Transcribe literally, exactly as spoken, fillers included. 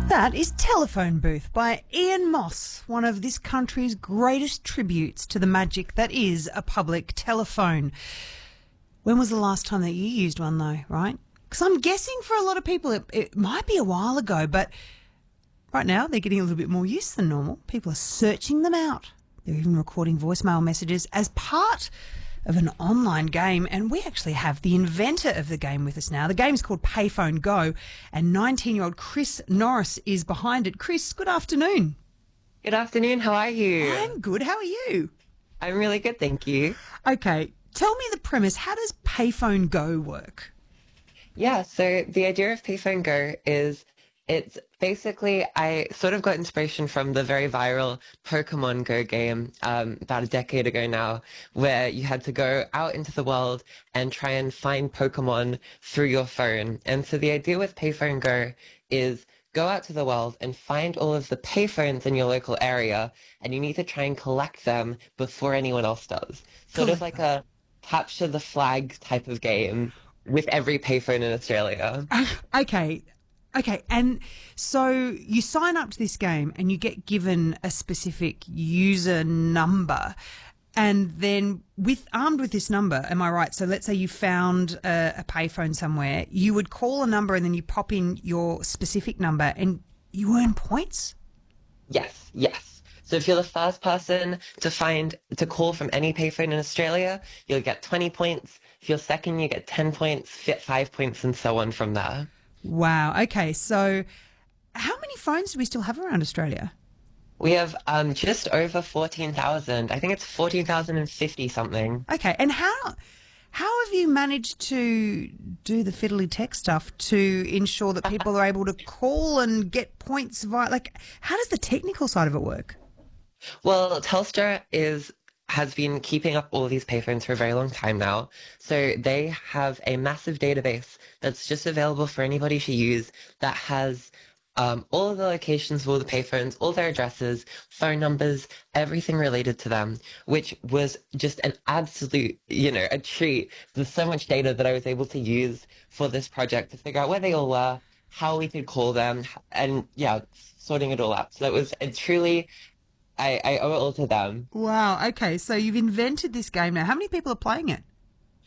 That is Telephone Booth by Ian Moss, one of this country's greatest tributes to the magic that is a public telephone. When was the last time that you used one though, right? Because I'm guessing for a lot of people it, it might be a while ago, but right now they're getting a little bit more use than normal. People are searching them out. They're even recording voicemail messages as part of an online game, and we actually have the inventor of the game with us now. The game's called Payphone Go, and nineteen-year-old Chris Norris is behind it. Chris, good afternoon. Good afternoon. How are you? I'm good. How are you? I'm really good, thank you. Okay, tell me the premise. How does Payphone Go work? Yeah, so the idea of Payphone Go is it's basically, I sort of got inspiration from the very viral Pokemon Go game um, about a decade ago now, where you had to go out into the world and try and find Pokemon through your phone. And so the idea with Payphone Go is go out to the world and find all of the payphones in your local area, and you need to try and collect them before anyone else does. Sort of like a capture the flag type of game with every payphone in Australia. Okay. Okay, and so you sign up to this game and you get given a specific user number, and then with armed with this number, am I right? So let's say you found a, a payphone somewhere, you would call a number and then you pop in your specific number and you earn points? Yes, yes. So if you're the first person to find, to call from any payphone in Australia, you'll get twenty points. If you're second, you get ten points, fit five points, and so on from there. Wow. Okay. So how many phones do we still have around Australia? We have um, just over fourteen thousand. I think it's fourteen thousand fifty something. Okay. And how how have you managed to do the fiddly tech stuff to ensure that people are able to call and get points via, like, how does the technical side of it work? Well, Telstra is has been keeping up all of these payphones for a very long time now. So they have a massive database that's just available for anybody to use that has um, all of the locations of all the payphones, all their addresses, phone numbers, everything related to them, which was just an absolute, you know, a treat. There's so much data that I was able to use for this project to figure out where they all were, how we could call them, and yeah, sorting it all out. So that was a truly, I, I owe it all to them. Wow. Okay. So you've invented this game now. How many people are playing it?